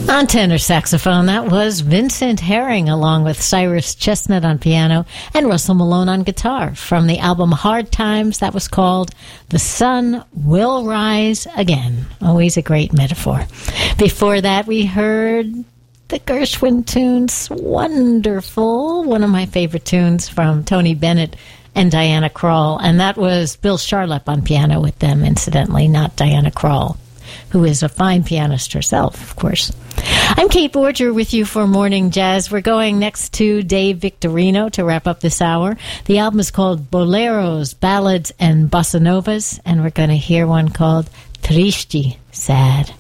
On tenor saxophone, that was Vincent Herring, along with Cyrus Chestnut on piano and Russell Malone on guitar. From the album Hard Times, that was called The Sun Will Rise Again. Always a great metaphor. Before that, we heard the Gershwin tunes, Wonderful, one of my favorite tunes from Tony Bennett and Diana Krall. And that was Bill Charlap on piano with them, incidentally, not Diana Krall, who is a fine pianist herself, of course. I'm Kate Borger with you for Morning Jazz. We're going next to Dave Victorino to wrap up this hour. The album is called Boleros, Ballads, and Bossa Novas, and we're going to hear one called Triste, Sad.